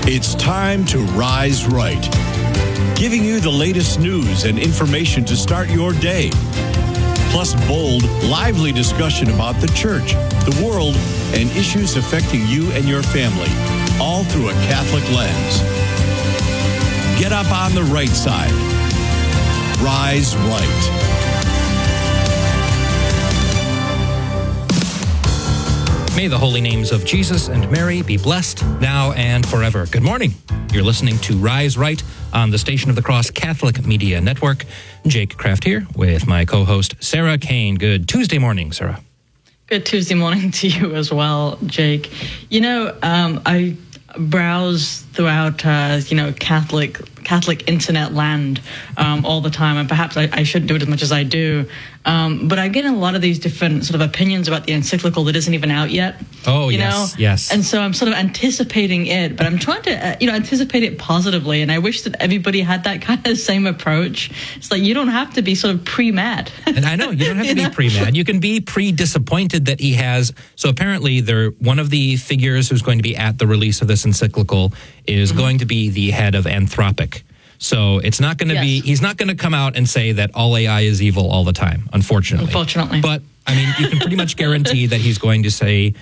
It's time to Rise Right, giving you the latest news and information to start your day. Plus bold, lively discussion about the church, the world, and issues affecting you and your family, all through a Catholic lens. Get up on the right side. Rise Right. May the holy names of Jesus and Mary be blessed now and forever. Good morning. You're listening to Rise Right on the Station of the Cross Catholic Media Network. Jake Kraft here with my co-host, Sarah Kane. Good Tuesday morning, Sarah. Good Tuesday morning to you as well, Jake. I browse throughout, Catholic internet land all the time, and perhaps I shouldn't do it as much as I do. But I'm getting a lot of these different sort of opinions about the encyclical that isn't even out yet. Oh, yes. And so I'm sort of anticipating it, but I'm trying to, anticipate it positively. And I wish that everybody had that kind of same approach. It's like, you don't have to be sort of pre-mad. And I know, you don't have to be pre-mad. You can be pre-disappointed that he has. So apparently one of the figures who's going to be at the release of this encyclical is going to be the head of Anthropic. So it's not going to be, he's not going to come out and say that all AI is evil all the time, unfortunately. But, I mean, you can pretty much guarantee that he's going to say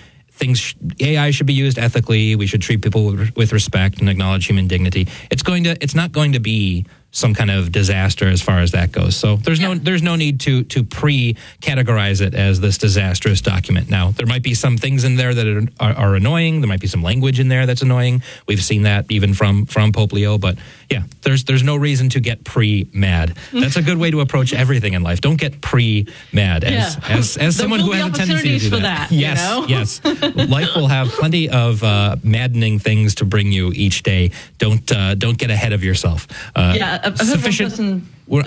AI should be used ethically. We should treat people with respect and acknowledge human dignity. It's not going to be some kind of disaster as far as that goes. So there's no need to pre-categorize it as this disastrous document. Now, there might be some things in there that are annoying. There might be some language in there that's annoying. We've seen that even from Pope Leo. But yeah, there's no reason to get pre-mad. That's a good way to approach everything in life. Don't get pre-mad as someone who has a tendency to do that. Yes. Life will have plenty of maddening things to bring you each day. Don't get ahead of yourself. Sufficient. Go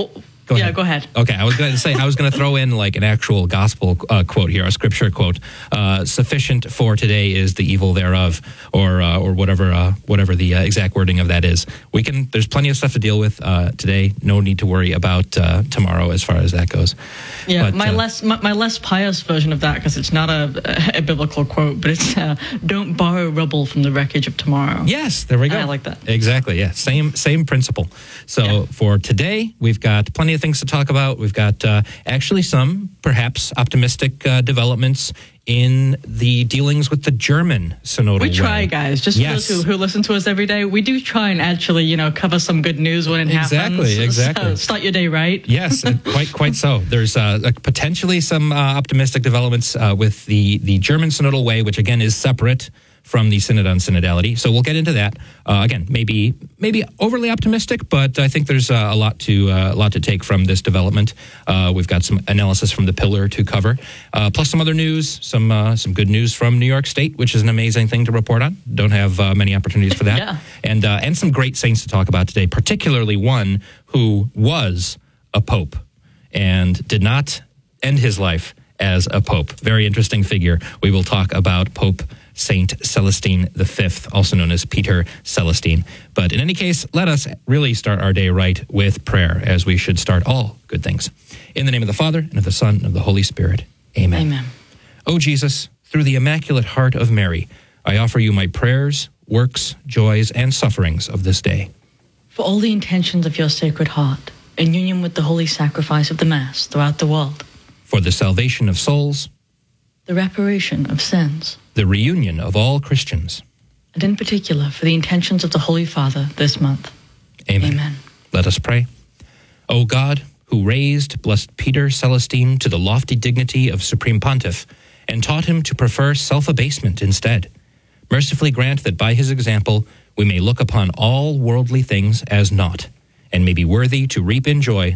ahead. Okay, I was going to throw in like an actual gospel quote here, a scripture quote. Sufficient for today is the evil thereof, or whatever the exact wording of that is. There's plenty of stuff to deal with today. No need to worry about tomorrow as far as that goes. Yeah, but, my less pious version of that, because it's not a biblical quote, but it's don't borrow rubble from the wreckage of tomorrow. Yes, there we go. I like that. Exactly. Yeah, same principle. So for today, we've got plenty of things to talk about. We've got actually some perhaps optimistic developments in the dealings with the German synodal way. We try, guys. Just for those who listen to us every day, we do try and actually, cover some good news when it happens. Exactly. So start your day right. Yes, quite so. There's potentially some optimistic developments with the German synodal way, which again is separate from the Synod on Synodality. So we'll get into that. Again, maybe overly optimistic, but I think there's a lot to take from this development. We've got some analysis from the Pillar to cover, plus some other news, some good news from New York State, which is an amazing thing to report on. Don't have many opportunities for that. And some great saints to talk about today, particularly one who was a pope and did not end his life as a pope. Very interesting figure. We will talk about Pope Saint Celestine V, also known as Peter Celestine. But in any case, let us really start our day right with prayer, as we should start all good things. In the name of the Father, and of the Son, and of the Holy Spirit. Amen. Amen. O Jesus, through the Immaculate Heart of Mary, I offer you my prayers, works, joys, and sufferings of this day. For all the intentions of your Sacred Heart, in union with the holy sacrifice of the Mass throughout the world. For the salvation of souls, the reparation of sins, the reunion of all Christians, and in particular for the intentions of the Holy Father this month. Amen. Let us pray. O God, who raised blessed Peter Celestine to the lofty dignity of Supreme Pontiff and taught him to prefer self-abasement instead, mercifully grant that by his example we may look upon all worldly things as naught, and may be worthy to reap in joy